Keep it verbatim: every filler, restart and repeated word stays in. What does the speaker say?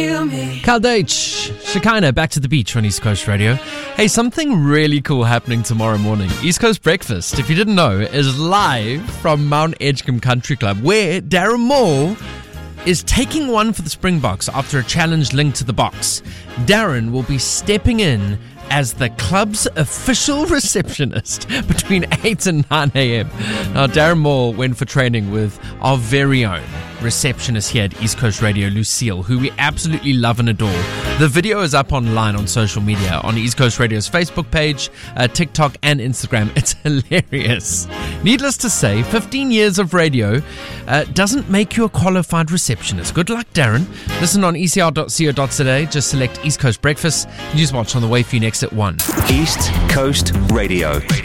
Kaldage, Shekinah, back to the beach on East Coast Radio. Hey, something really cool happening tomorrow morning. East Coast Breakfast, if you didn't know, is live from Mount Edgecombe Country Club, where Darren Moore is taking one for the Springboks after a challenge linked to the Boks. Darren will be stepping in as the club's official receptionist between eight and nine a.m. Now, Darren Moore went for training with our very own receptionist here at East Coast Radio, Lucille, who we absolutely love and adore. The video is up online on social media, on East Coast Radio's Facebook page, uh, TikTok and Instagram. It's hilarious. Needless to say, fifteen years of radio uh, doesn't make you a qualified receptionist. Good luck, Darren. Listen on e c r dot co dot za. Just select East Coast Breakfast. News Watch on the way for you next at one. East Coast Radio.